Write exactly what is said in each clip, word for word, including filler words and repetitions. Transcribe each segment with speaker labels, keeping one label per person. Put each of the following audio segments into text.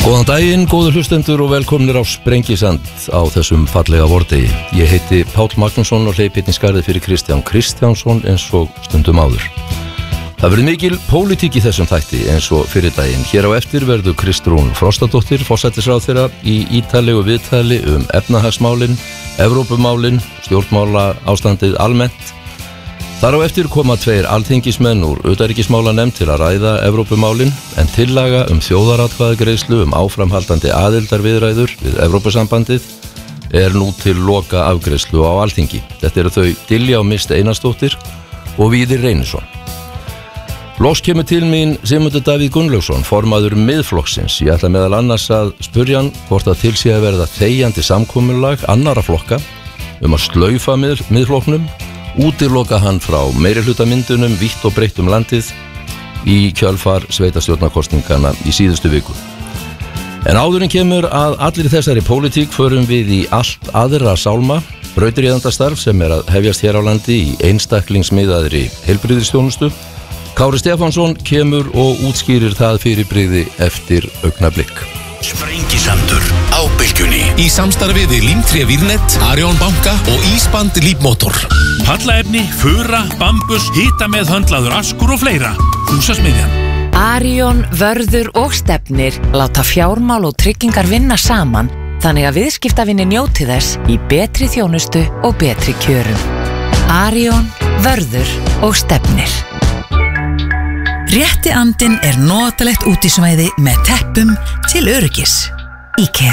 Speaker 1: Góðan daginn, góður hlustendur og velkomnir á Sprengisand á þessum fallega vordegi. Ég heiti Páll Magnússon og hleyp hérna í skarðið fyrir Kristján Kristjánsson eins og stundum áður. Það verður mikil pólitík í þessum þætti eins og fyrir daginn. Hér á eftir verður Kristrún Frostadóttir, forsætisráðherra, í ítarlegu viðtali um efnahagsmálin, Evrópumálin, stjórnmála ástandið almennt. Þar á eftir koma tveir alþingismenn úr utanríkismálanefnd til að ræða Evrópumálin, en tillaga um þjóðaratkvæðagreiðslu um áframhaldandi aðildarviðræður við Evrópusambandið er nú til loka afgreiðslu á Alþingi. Þetta eru þau Diljá Mist Einarsdóttir og Víðir Reynisson. Loks kemur til mín Sigmundur Davíð Gunnlaugsson, formaður Miðflokksins. Ég ætla meðal annars að spurja hann hvort að til sé að verða þegjandi samkomulag annarra flokka um að slaufa mið, miðflokknum, útiloka hann frá meirihlutammyndunum vítt og breytt um landið í kjölfar sveitarstjórnarkosningana í síðustu viku. En áðurinn kemur að allir þessari pólitík förum við í allt aðra sálma, brautarýðandastarf sem er að hefjast hér á landi í einstaklingsmiðaðri heilbrigðisþjónustu. Kári Stefánsson kemur og útskýrir það fyrirbrigði eftir augnablikk.
Speaker 2: Sprengisandur á Bylgjunni
Speaker 3: í samstarfi við Límtré Vírnet, Arion banka og Ísband Lípmotor.
Speaker 2: Pallaefni, fura, bambus, hita með höndlaður askur og fleira. Húsasmiðjan.
Speaker 4: Arion, Vörður og Stefnir láta fjármál og tryggingar vinna saman þannig að viðskiptavinni njóti þess í betri þjónustu og betri kjörum. Arion, Vörður og Stefnir.
Speaker 5: Rétti andinn er notalegt útisvæði með teppum til öryggis. IKEA.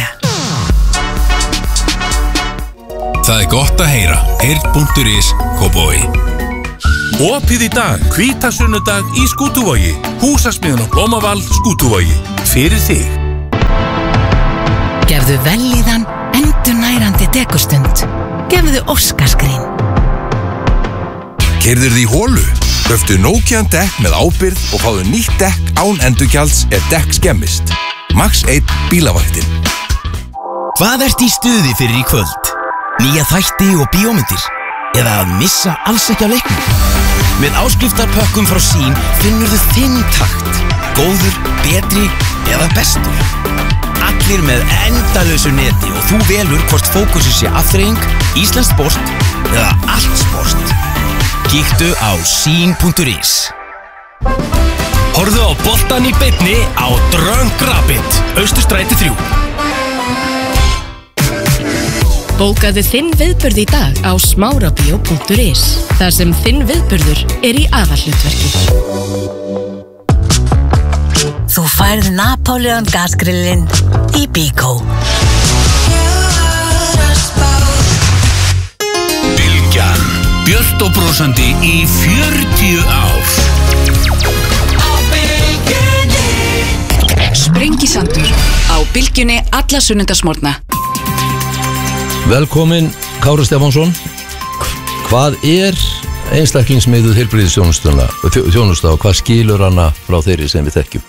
Speaker 3: Það er gott að heyra. Heyrn punktur is Kópavogi.
Speaker 2: Opið í dag, hvítasunnudag í Skútuvogi. Húsasmiðjan og Blómaval, Skútuvogi. Fyrir þig.
Speaker 5: Gefðu vellíðan endurnærandi dekustund. Gefðu Óskarsgrín.
Speaker 3: Keyrðir því hólu? Köftu Nokian dekk með ábyrgð og fáðu nýtt dekk án endurgjalds ef dekk skemmist. Max einn bílavaktin.
Speaker 6: Hvað ert í stuði fyrir í kvöld? Nýja þætti og bíómyndir? Eða að missa alls ekki á leiknum? Með áskriftarpökkum frá Sín finnur þú þinn takt. Góður, betri eða bestur. Allir með endalausu neti og þú velur hvort fókusið sé afþreying, íslenskt sport eða allt sport. Kíktu á sín punktur is.
Speaker 7: Horfðu á boltan í beinni á Drunk Rabbit, Austurstræti þrjú.
Speaker 8: Bókaðu þinn viðburð í dag á smárabíó punktur is, þar sem þinn viðburður er í aðalhlutverki.
Speaker 5: Þú færð Napoleon gasgrillin í Bíkó.
Speaker 2: Bylgjan. Björt og brosandi í fjörutíu ár.
Speaker 8: Á Bylgjunni. Sprengisandur á Bylgjunni alla sunnudagsmorgna.
Speaker 1: Velkomin Kári Stefánsson. Hvað er einstaklingsmiðuð heilbrigðisþjónusta þjónusta og hvað skilur hana frá þeirri sem við þekkjum?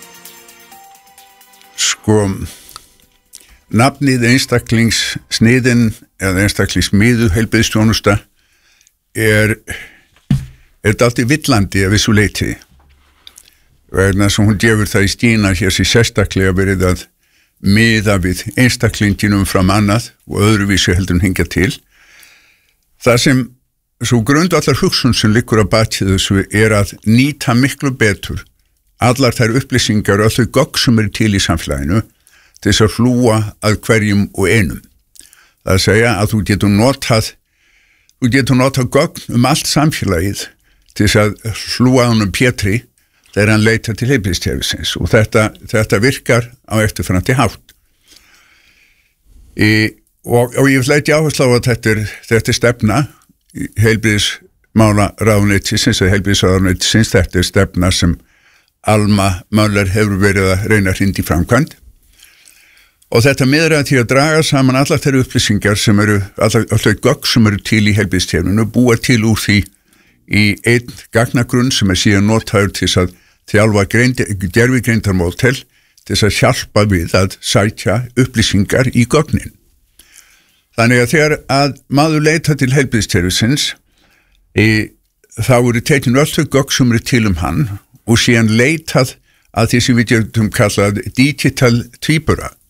Speaker 9: Sko, nafnið einstaklingssniðin eða einstaklingsmiðuð heilbrigðisþjónusta er er dálítið villandi að vissu leyti vegna sem hún gefur það í skína hér sér sérstaklega verið að miða við einstaklinginum fram annað og öðruvísi heldur en hingja til. Það sem svo grundvallar hugsun sem liggur að baki þessu er að nýta miklu betur allar þær upplýsingar og þau gögn sem eru til í samfélaginu til þess að hlúa að hverjum og einum. Það er að segja að þú getur notað Þú getur notað gögn um allt samfélagið til þess að hlúa honum Pétri þegar hann leitar til heilbrigðiskerfisins og þetta, þetta virkar á eftirfarandi hátt. Í, og, og ég vil leggja áherslu á að þetta er, þetta er stefna heilbrigðismála ráðuneytisins eða heilbrigðisráðuneytisins, þetta er stefna sem Alma Möller hefur verið að reyna að hrinda í framkvæmd. Og þetta miðar að því að draga saman allar þeirra upplýsingar sem eru, allar, allar gögn sem eru til í heilbrigðiskerfinu, búa til úr því í einn gagnagrunn sem er síðan notaður til þess að þjálfa gervigreindarmódel til þess að hjálpa við að sækja upplýsingar í gögnin. Þannig að þegar að maður leita til heilbrigðiskerfisins, þá eru tekin öll þau gögn sem eru til um hann og síðan leitað að því sem við getum kallað digital tvíbura.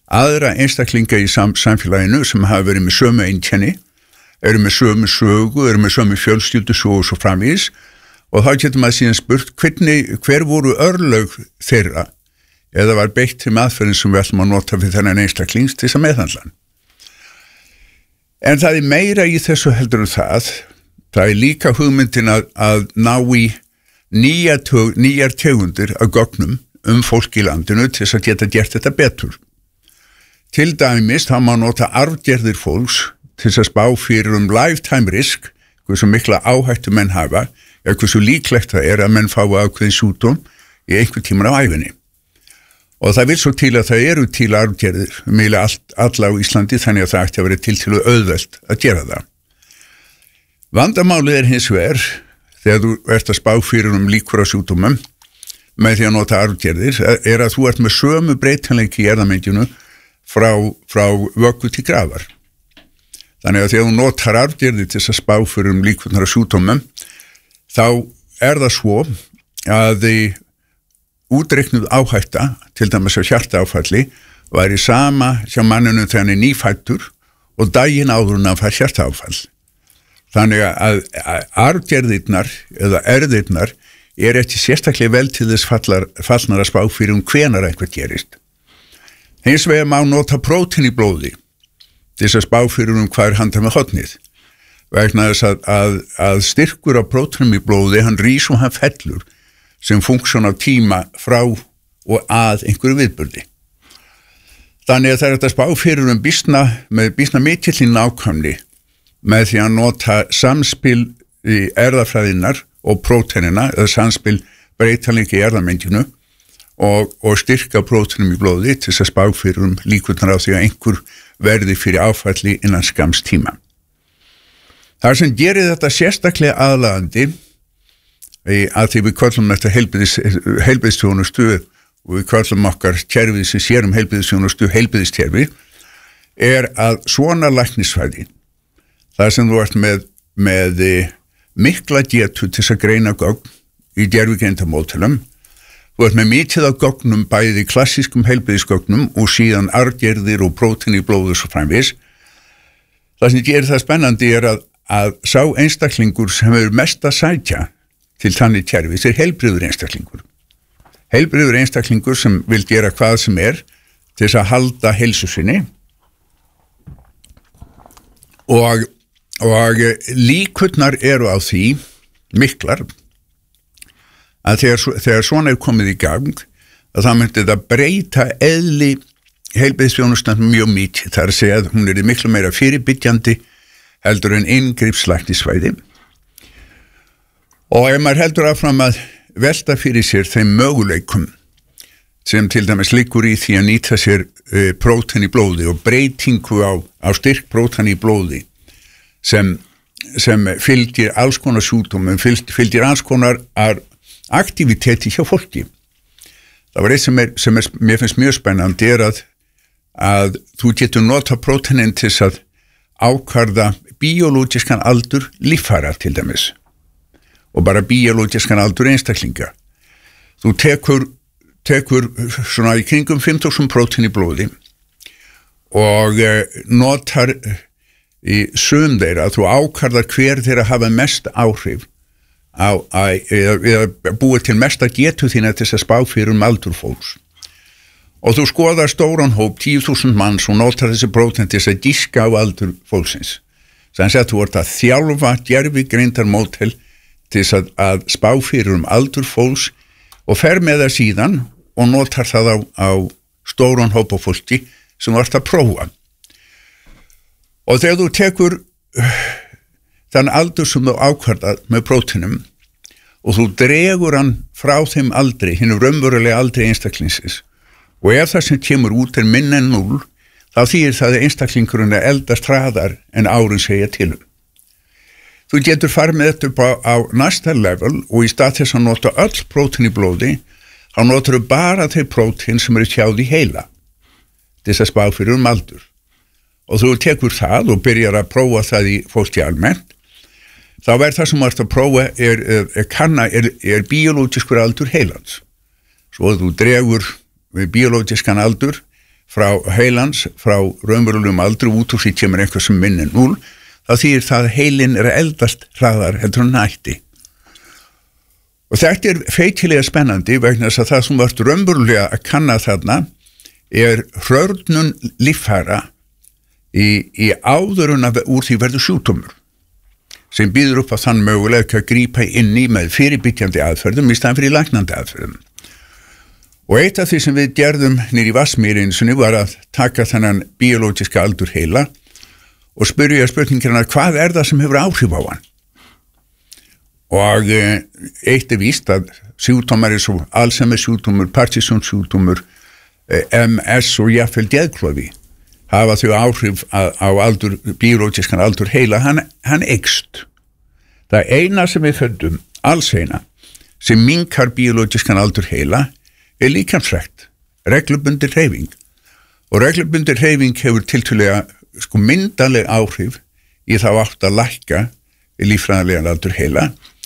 Speaker 9: aðra einstaklinga í sam, samfélaginu sem hafa verið með sömu einkenni, eru með sömu sögu, eru með sömu fjölskyldu sögu og svo framvís, og þá getur maður síðan spurt hvernig, hver voru örlög þeirra eða var beitt til aðferðin sem við ætlum að nota fyrir þennan einstaklings til þess að meðhandla hann. En það er meira í þessu heldur en það, það er líka hugmyndin að, að ná í nýjar, tök, nýjar tegundir af gögnum um fólk í landinu til þess að geta gert þetta betur. Til dæmis þá má nota arfgerðir fólks til þess að spá fyrir um lifetime risk, hversu mikla áhættu menn hafa, eða hversu líklegt það er að menn fái ákveðin sjúkdóm í einhver tíman á ævinni. Og það vil svo til að það eru til arfgerðir meila alla á Íslandi, þannig að það ætti að vera til til auðvelt að gera það. Vandamálið er hins vegar, þegar þú ert að spá fyrir um líkur á sjúkdómum með því að nota arfgerðir, er að þú ert með sömu breytanleiki í erfðamenginu frá, frá vöggu til grafar. Þannig að þegar þú notar arfgerðir til þess að spá fyrir um líkurnar á sjúkdómum, þá er það svo að því útreiknuð áhætta, til dæmis á hjartaáfalli, væri sama hjá manninu þegar hann er nýfættur og daginn áður en hann fær hjartaáfall. Þannig að, að arfgerðirnar eða erðirnar er ekki sérstaklega vel til þess fallar, fallnar að spá fyrir um hvenar eitthvað gerist. Hins vegar má nota prótín í blóði til þess að spá fyrir um hvað er handað með hornið. Vegna þess að, að, að styrkur af prótínum í blóði, hann rís og hann fellur sem funksjón af tíma frá og að einhverju viðburði. Þannig að það er þetta spá fyrir um býsna, með býsna mikilli nákvæmni með því að nota samspil í erfðafræðinnar og próteinina, eða samspil breytanleika í erfðamenginu og, og styrka prótínum í blóði til þess að spá fyrir um líkurnar á því að einhver verði fyrir áfalli innan skamms tíma. Það sem gerir þetta sérstaklega aðlaðandi að því við köllum þetta heilbrigðisþjónustu og við köllum okkar kerfið sem sér um heilbrigðisþjónustu heilbrigðiskerfi er að svona læknisfræði, það sem þú ert með, með mikla getu til þess að greina gögn í gervigreindarmódelum, þú ert með mikið af gögnum bæði klassískum heilbrigðisgögnum og síðan arfgerðir og prótín í blóðu svo framvís. Það sem gerir það spennandi er að, að sá einstaklingur sem er mest að sækja til þannig kerfis er heilbrigður einstaklingur. Heilbrigður einstaklingur sem vil gera hvað sem er til þess að halda heilsu sinni og, og líkurnar eru á því miklar að þegar, þegar svona er komið í gang að það myndi það breyta eðli heilbrigðisþjónustan mjög mikið. Það er að segja að hún er miklu meira fyrirbyggjandi heldur en inngripslæknisvæði. Og ef maður heldur áfram að velta fyrir sér þeim möguleikum sem til dæmis liggur í því að nýta sér uh, prótín í blóði og breytingu á, á styrk prótín í blóði sem, sem fylgir alls konar sjúkdómum, fylgir, fylgir alls konar aktiviteti hjá fólki. Það var eitt sem, er, sem er, mér finnst mjög spennandi er að, að þú getur nota prótínin til að ákvarða biológiskan aldur líffæra til dæmis og bara biológiskan aldur einstaklinga. Þú tekur, tekur svona í kringum fimm þúsund prótín í blóði og eh, notar í sum þeirra, þú ákvarðar hver þeirra hafa mest áhrif á, á, eða, eða búið til mesta getu þína til þess að spá fyrir um aldur fólks. Og þú skoðar stóran hóp, tíu þúsund manns og notar þessi prótín til þess að giska á aldur fólksins. Þannig að þú ert að þjálfa gervigreindarmódel til þess að, að spá fyrir um aldur fólks og fer með það síðan og notar það á, á stóran hópa fólki sem þú ert að prófa. Og þegar þú tekur þann aldur sem þú ákvarðar með prótínum og þú dregur hann frá þeim aldri, hinn raunverulega aldri einstaklingsins og ef það sem kemur út er minna en núll, þá þýðir það að einstaklingurinn er eldast hraðar en árin segja til um. Þú getur farið með þetta upp á, á næsta level og í stað þess að nota öll prótín í blóði, þá notar þú bara þeir prótín sem eru tjáð í heila til þess að spá fyrir um aldur. Og þú tekur það og byrjar að prófa það í fólki almennt, þá er það sem þú ert að prófa er, er, kanna, er, er biológiskur aldur heilans. Svo þú dregur við biológiskan aldur frá heilans, frá raunverulegum aldri út úr því kemur eitthvað sem minni núl, þá þýðir það að heilin er að eldast hraðar heldur en nætti. Og þetta er feitilega spennandi vegna þess að það sem vart raunverulega að kanna þarna er hrörnun líffæra í, í áðurinn að úr því verður sjúkdómur sem býður upp á þann mögulega að grípa inn í með fyrirbyggjandi aðferðum í staðan fyrir læknandi aðferðum. Og eitt af því sem við gerðum nýr í Vatnsmýrinsunni var að taka þennan biológiska aldur heila og spyrja spurningina hvað er það sem hefur áhrif á hann. Og eitt er víst að sjúkdómar eins og Alzheimer sjúkdómur, Parkinson sjúkdómur, M S og jafnvel geðklofi hafa þau áhrif á aldur, biológiskan aldur heila, hann, hann eykst. Það eina sem við föndum, alls eina, sem minnkar biológiskan aldur heila er líkamsrækt, reglubundir hreyfing. Og reglubundir hreyfing hefur tiltölulega sko myndarleg áhrif í þá átt að lækka líffræðilegan aldur heila.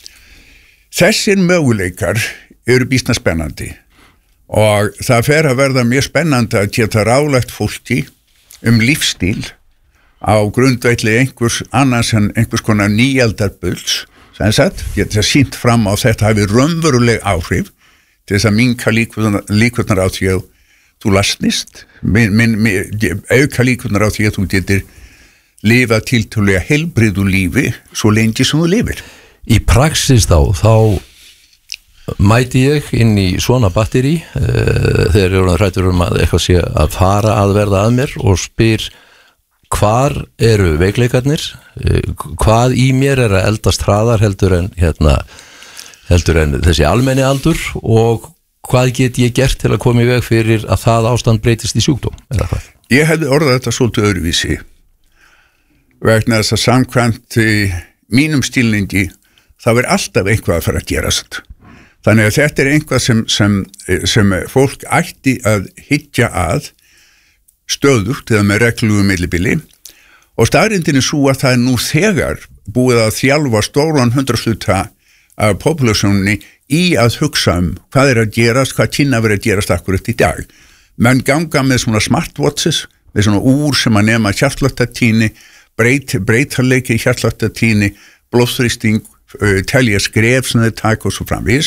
Speaker 9: Þessir möguleikar eru býsna spennandi og það fer að verða mjög spennandi að geta ráðlagt fólki um lífstíl á grundvelli einhvers annars en einhvers konar nýjaldarbuls, sem sagt, geta sýnt fram á þetta hafi raunveruleg áhrif til þess að minnka líkurnar á því að þú lasnist, min, min, min, auka líkurnar á því að þú getur lifað tiltölulega heilbrigðu lífi svo lengi sem þú lifir.
Speaker 1: Í praxis þá, þá mæti ég inn í svona batteri uh, þegar ég er hræddur um að eitthvað sé að fara að verða að mér og spyr hvar eru veikleikarnir, uh, hvað í mér er að eldast hraðar heldur en, hérna, heldur en þessi almenni aldur og hvað get ég gert til að koma í veg fyrir að það ástand breytist í sjúkdóm, eða hvað?
Speaker 9: Ég hefði orðað þetta svolítið öðruvísi vegna þess að samkvæmt mínum stílningi þá er alltaf einhvað að fara að gerast. Þannig að þetta er einhvað sem, sem, sem fólk ætti að hyggja að stöðugt eða með reglulegu millibili og staðreyndin er svo að það er nú þegar búið að þjálfa stóran hundraðshluta af populásjóninni í að hugsa um hvað er að gerast, hvað kynna verið að gerast akkurat í dag. Menn ganga með svona smartwatches, með svona úr sem að nema hjartsláttartíðni, breyt, breytarleiki hjartsláttartíðni, blóðþrýsting, telja skref sem þeir taka og svo framvís,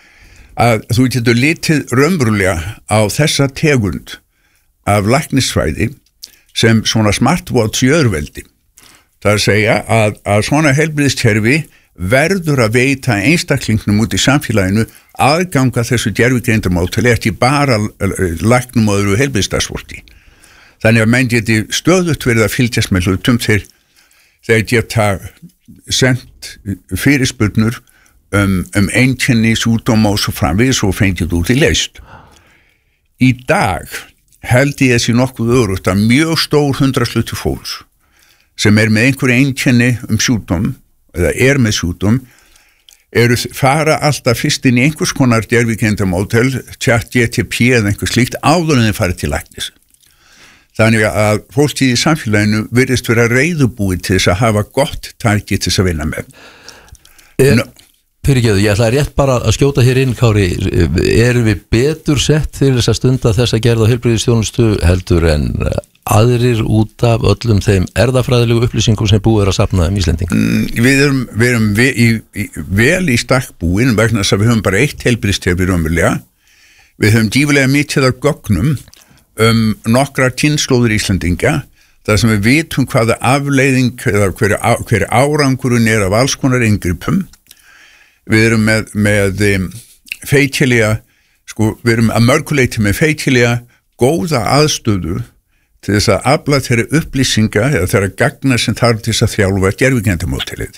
Speaker 9: að þú getur litið raunverulega á þessa tegund af læknisfræði sem svona smartwatch í öðruveldi. Það er að segja að, að svona heilbrigðiskerfi verður að veita einstaklingnum út í samfélaginu aðganga þessu gervigreindarmódeli ekki bara læknum og öðru heilbrigðisstarfsfólki. Þannig að menn geti stöðugt verið að fylgjast með hlutum þegar þeir geta sendt fyrirspurnur um, um einkenni, sjúkdóma og svo framvegis og fengið út í leyst. Í dag held ég þessi nokkuð örugt að mjög stór hundraðshluti fólks sem er með einhverju einkenni um sjúkdóm eða er með sjúkdóm eru fara alltaf fyrst inn í einhvers konar gervigreindarmódel, chat G T P eða einhver slíkt áður en þeir fara til læknis. Þannig að fólkið í samfélaginu virðist vera reiðubúið til þess að hafa gott tæki til þess að vinna með.
Speaker 1: Er, no. Fyrirgeðu, ég ætlaði rétt bara að skjóta hér inn, Kári, erum við betur sett til þess að stunda þess að gerða heilbrigðisþjónustu heldur en aðrir út af öllum þeim erðafræðilegu upplýsingum sem búið er að safna um Íslendinga?
Speaker 9: Mm, við erum, við erum ve í, í, vel í stakk búin vegna þess að við höfum bara eitt heilbrigðiskerfi raunverulega. Við höfum dýfilega mikið af gögnum um nokkrar kynslóðir Íslendinga þar sem við vitum hvaða afleiðing eða hver, hver árangurinn er af alls konar inngripum. Við erum með, með um, feitilega, sko, við erum að mörguleiti með feitilega góða aðstöðu til þess að afla þeirra upplýsinga eða þeirra gagna sem þarf til þess að þjálfa gervigreindarmódelið.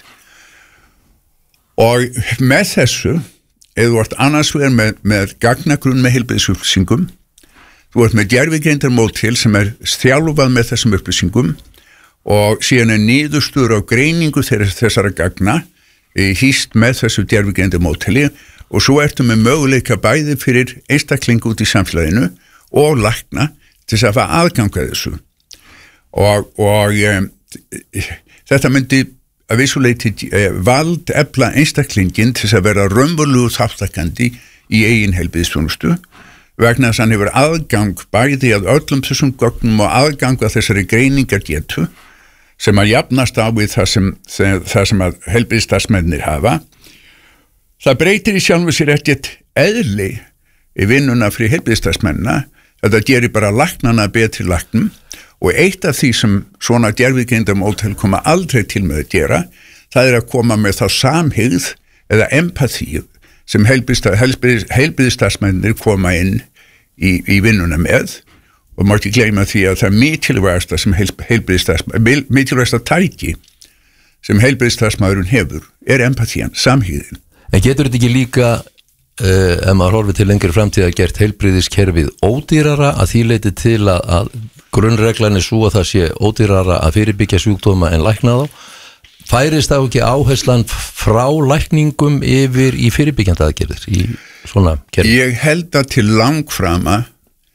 Speaker 9: Og með þessu, eða þú ert annars vegar með, með gagnagrunn með heilbrigðisupplýsingum, þú ert með gervigreindarmódel sem er þjálfað með þessum upplýsingum og síðan er niðurstöður á greiningu þessara gagna hýst með þessu gervigreindarmódeli og svo ertu með möguleika bæði fyrir einstaklingu út í samfélaginu og lækna til þess að fá aðganga þessu. Og, og um, þetta myndi að vissuleiti uh, vald efla einstaklingin til þess að vera raunverulegur þáttakandi í eigin heilbrigðisþjónustu vegna þess að hann hefur aðgang bæði að öllum þessum gögnum og aðgang að þessari greiningargetu sem að jafnast á við það sem, það sem að heilbrigðisstarfsmennir hafa. Það breytir í sjálfu sér ekkert eðli í vinnuna fyrir heilbrigðisstarfsmennina. Þetta gerir bara læknana betri læknum og eitt af því sem svona gervigreindarmódel koma aldrei til með að gera, það er að koma með þá samhygð eða empathíu sem heilbrigðisstarfsmennir koma inn í, í vinnuna með. Og má ekki gleyma því að það mikilvægasta sem heilbrigðisstarfsmaður, mikilvægasta tæki sem heilbrigðisstarfsmaðurinn hefur er empathían, samhygðin.
Speaker 1: En getur þetta ekki líka, uh, ef maður horfir til lengri framtíð að gert heilbrigðiskerfið ódýrara að því leyti til að, að grunnreglan er svo að það sé ódýrara að fyrirbyggja sjúkdóma en lækna þá? Færist þá ekki áherslan frá lækningum yfir í fyrirbyggjandi aðgerðir í svona kerfi?
Speaker 9: Ég held að til langframa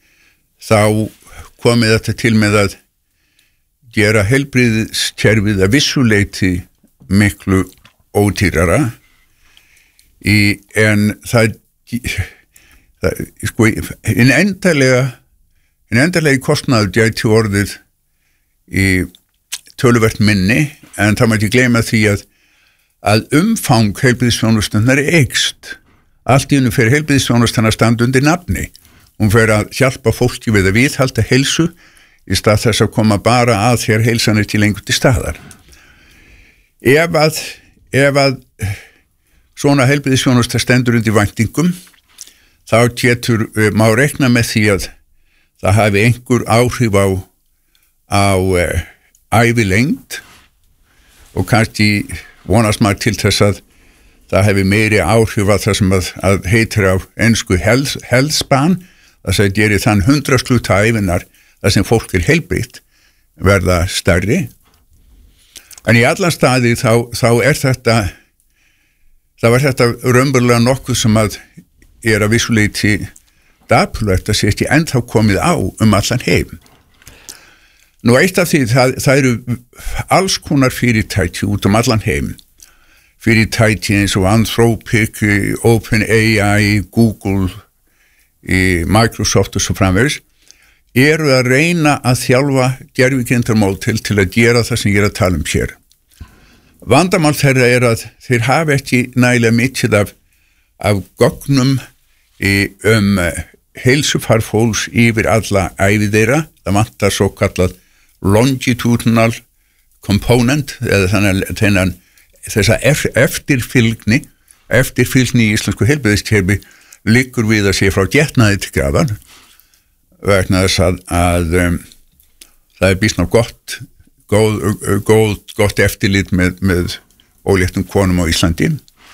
Speaker 9: þá komið þetta til með að gera heilbrigðiskerfið að vissuleyti miklu ódýrara í, en það, það sko, en endalega en endalega kostnaður gæti orðið í töluvert minni, en það má ekki gleyma því að að umfang heilbrigðisþjónustunnar er eykst. Allt í einu fyrir heilbrigðisþjónustan að standa undir nafni. Hún fer að hjálpa fólki við að viðhalda heilsu í stað þess að koma bara að þegar heilsan er til lengur til staðar. Ef að, ef að svona heilbrigðisþjónusta stendur undir væntingum, þá getur, má rekna með því að það hafi einhver áhrif á, á uh, ævilengd og kannski vonast maður til þess að það hefði meiri áhrif á það sem að, að heitir á ensku health, health span, þess að gerir þann hundraðsluta ævinar þar sem fólk er heilbrigt verða stærri. En í allan staði þá, þá er þetta þá er þetta raunverulega nokkuð sem að er að vissuleyti dapurlegt að sé ekki ennþá komið á um allan heim. Nú eitt af því það, það eru alls konar fyrirtæki út um allan heim. Fyrirtæki eins og Anthropic, OpenAI, Google, í Microsoft og svo framvegis eru að reyna að þjálfa gervigreindarmódel til að gera það sem ég er að tala um hér. Vandamál þeirra er að þeir hafa ekki nægilega mikið af, af gögnum í, um heilsufar fólks yfir alla ævi þeirra. Það vantar svo kallað longitudinal component eða þannig að þessa eftirfylgni eftirfylgni í íslensku heilbrigðiskerfi liggur við að sé frá getnaði til grafar vegna þess að, að um, það er býsna gott góð, góð, gott eftirlit með, með óléttum konum á Íslandi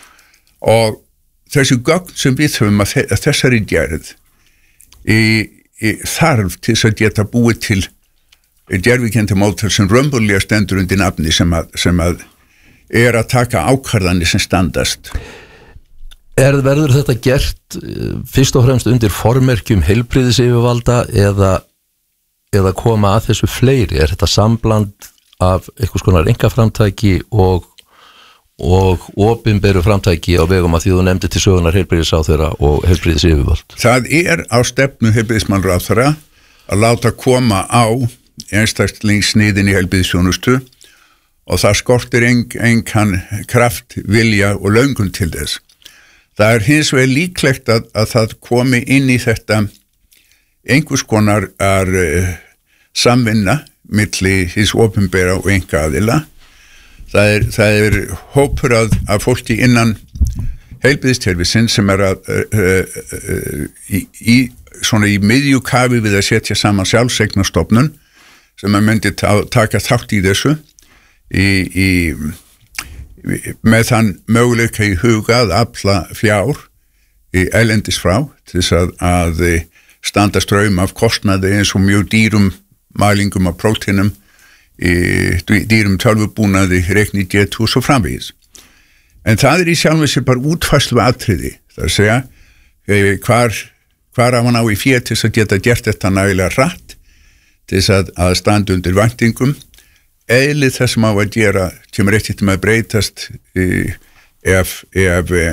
Speaker 9: og þessi gögn sem við höfum að, að þessari gerð í, í þarf til þess að geta búið til gervigreindarmódel sem raunverulega stendur undir nafni sem að, sem að er að taka ákvarðanir sem standast.
Speaker 1: Er, verður þetta gert fyrst og fremst undir formerkjum heilbrigðisyfirvalda eða, eða koma að þessu fleiri? Er þetta sambland af einhvers konar einkaframtæki og, og opinberu framtæki á vegum að því þú nefndi til sögunar heilbrigðisráðherra og heilbrigðisyfirvald?
Speaker 9: Það er á stefnu heilbrigðismálráðherra að láta koma á einstaklingsniðin í heilbrigðisþjónustu og það skortir engan kraft, vilja og löngun til þess. Það er hins vegar líklegt að, að það komi inn í þetta einhvers konar er, uh, samvinna milli hins opinbera og einkaaðila. Það er, það er hópur að, að fólki innan heilbrigðiskerfisins sem er að uh, uh, uh, í, í, svona í miðjukafi við að setja saman sjálfseignarstofnun sem að myndi ta- taka þátt í þessu í, í með þann möguleika í huga að afla fjár í erlendis frá til þess að, að standa straum af kostnaði eins og mjög dýrum mælingum af prótínum, í dýrum tölvubúnaði, reiknigetu og svo framvegis. En það er í sjálfu sér bara útfærslu atriði, það er að segja hvar, hvar á hann á í fér til þess að geta gert þetta nægilega hratt til þess að, að standa undir væntingum. Eðlið þess sem á að gera kemur ekkert með að breytast ef, ef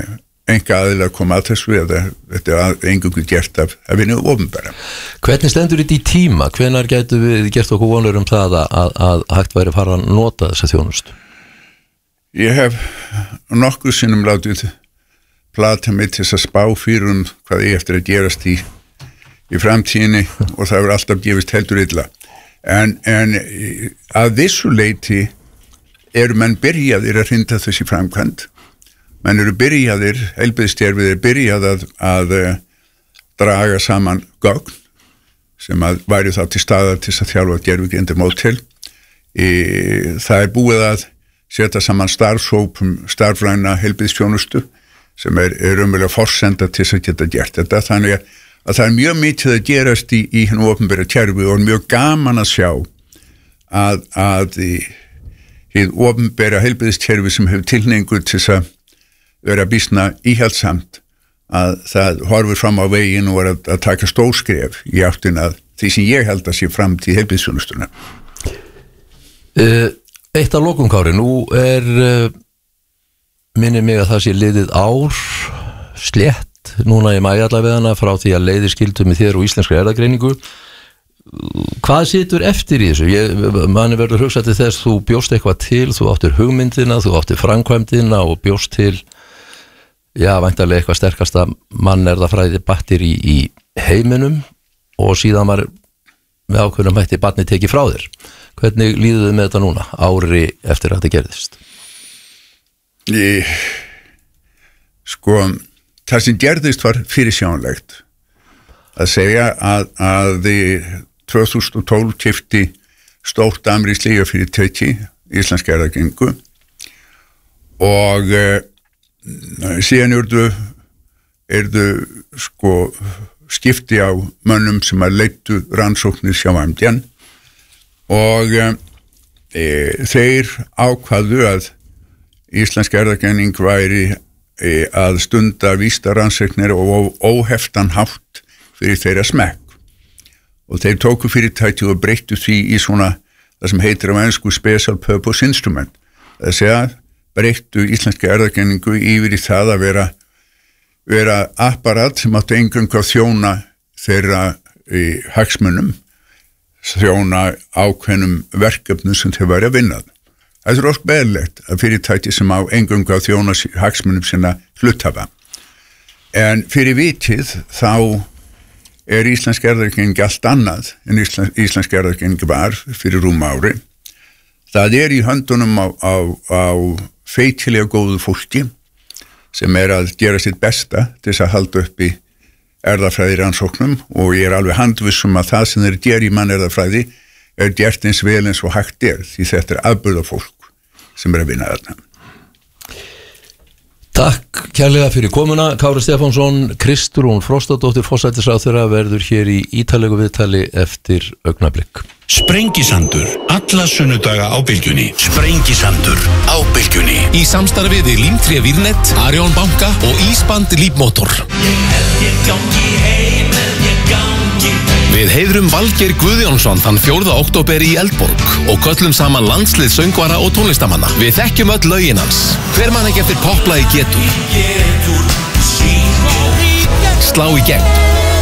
Speaker 9: enga aðilega að koma að þessu eða þetta er engungu gert af að vinna opinbera.
Speaker 1: Hvernig stendur þetta í tíma? Hvenær gætu við gert okkur vonur um það að, að hægt væri að fara að nota þessa þjónustu?
Speaker 9: Ég hef nokkuð sinnum látið plata mig til þess að spá fyrir um hvað ég eftir að gerast í, í framtíðinni og það er alltaf gefist heldur illa. En, en að vissu leyti eru menn byrjaðir að hrinda þessi framkvæmd. Menn eru byrjaðir, heilbrigðiskerfið er byrjað að, að draga saman gögn sem að væri þá til staðar til að þjálfa gervigreind módel. Það er búið að setja saman starfshópum starfræna heilbrigðisþjónustu sem er, er umverulega forsenda til að geta gert þetta. Þannig að, að það er mjög mikið að gerast í, í hennu opinbera kerfi og mjög gaman að sjá að, að hið opinbera heilbrigðiskerfi sem hefur tilhneigingu til að vera býsna íhaldsamt að það horfir fram á veginn og er að, að taka stórskref í áttin að því sem ég held að sé fram til heilbrigðisþjónustuna.
Speaker 1: Uh, eitt af lokum, Kári, nú er uh, minni mig að það sé liðið ár slétt núna í maí allavegana frá því að leiðir skildu með þér og íslenskri erfðagreiningu. Hvað situr eftir í þessu? Ég, manni verður hugsað til þess, þú bjóst eitthvað til, þú áttir hugmyndina, þú áttir framkvæmdina og bjóst til já, væntanlega eitthvað sterkasta mannerðafræði batteri í, í heiminum og síðan var með ákveðnum hætti barni tekið frá þér. Hvernig líður þið með þetta núna, ári eftir að þetta gerðist?
Speaker 9: Ég, sko, það sem gerðist var fyrirsjónlegt að segja að, að tvö þúsund og tólf keypti stórt amerískt lyfjafyrirtæki íslenska erfðagreiningu og síðan urðu, urðu sko skipti á mönnum sem að leittu rannsóknir hjá M D og e, þeir ákvaðu að íslensk erfðagreining væri e, að stunda vísta rannsóknir og óheftan hátt fyrir þeirra smekk og þeir tóku fyrirtæki og breyttu því í svona það sem heitir á ensku special purpose instrument, það segja breyttu íslenska erfðagreiningu yfir í það að vera, vera apparat sem átti eingöngu að þjóna þeirra í hagsmunum, þjóna ákveðnum verkefnum sem þeir væri að vinna. Það er ósk beðlegt að fyrirtæki sem á eingöngu að þjóna hagsmunum sinna hluthafa. En fyrir vitið þá er íslenska erfðagreining allt annað en íslenska erfðagreining var fyrir rúm ári. Það er í höndunum á, á, á feitilega góðu fólki sem er að gera sitt besta til þess að halda upp í erfðafræði rannsóknum og ég er alveg handvissum að það sem þeir gera í mannerfræði er gert eins vel eins og hægt er því þetta er afburða fólk sem er að vinna þarna.
Speaker 1: Takk kærlega fyrir komuna, Kári Stefánsson. Kristrún Frostadóttir forsætisráðherra verður hér í ítarlegu viðtali eftir augnablik.
Speaker 2: Sprengisandur, alla sunnudaga á Bylgjunni. Sprengisandur á Bylgjunni. Í samstarfi við Límtré Vírnet, Arion banka og Ísband Lífmotor. Við heiðrum Valgeir Guðjónsson þann fjórða október í Eldborg og köllum saman landslið söngvara og tónlistamanna. Við þekkjum öll lögin hans. Hver man ekki eftir poplagi Getur? Slá í gegn.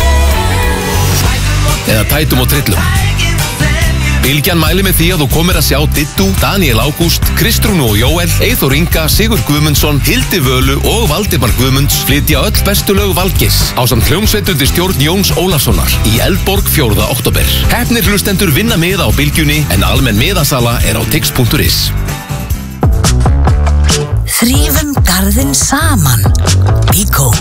Speaker 2: Eða Tætum og trillum. Bylgjan mæli með því að þú komir að sjá Dittu, Daniel Ágúst, Kristrúnu og Jóel, Eyþór Inga, Sigur Guðmundsson, Hildi Völu og Valdimar Guðmunds flytja öll bestu lög Valgeirs ásamt hljómsveitundir stjórn Jóns Ólafssonar í Eldborg fjórða október. Heppnir hlustendur vinna miða á Bylgjunni en almenn miðasala er á tix punktur is.
Speaker 5: Þrífum garðinn saman. Bíkó.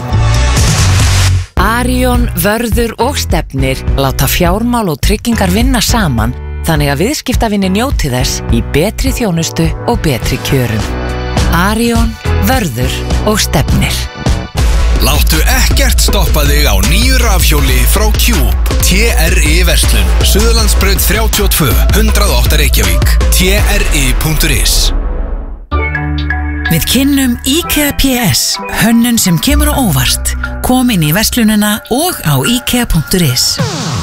Speaker 4: Arion, Vörður og Stefnir láta fjármál og tryggingar vinna saman þannig að viðskiptavinni njóti þess í betri þjónustu og betri kjörum. Arion, Vörður og Stefnir.
Speaker 6: Láttu ekkert stoppa þig á nýju rafhjóli frá Cube. T R I verslun, Suðurlandsbraut þrjátíu og tvö, hundrað og átta Reykjavík. T R I punktur is.
Speaker 5: Við kynnum IKEA P S, hönnun sem kemur á óvart. Kom inn í verslunina og á ikea punktur is.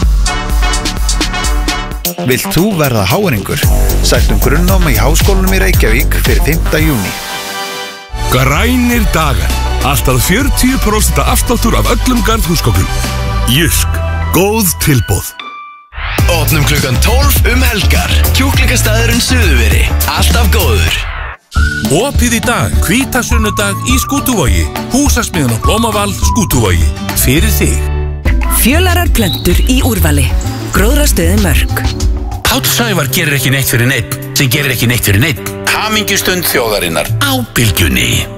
Speaker 10: Vilt þú verða háeringur? Sæktum grunnnám í Háskólanum í Reykjavík fyrir fimmta júní.
Speaker 2: Grænir dagar.
Speaker 11: Alltaf fjörutíu prósent afsláttur af öllum garðhúsgögnum. Jysk, góð tilboð.
Speaker 6: Opnum klukkan tólf um helgar. Kjúklingastæðurinn Suðurveri. Alltaf góður.
Speaker 11: Opið í dag, hvítasunnudag í Skútuvogi. Húsasmiðan á Blómaval, Skútuvogi. Fyrir þig.
Speaker 12: Fjölarar plöntur í úrvali. Gróðrastöðin Mörk.
Speaker 13: Páll Sævar gerir ekki neitt fyrir neitt sem gerir ekki neitt fyrir neitt. Hamingjustund þjóðarinnar á Bylgjunni.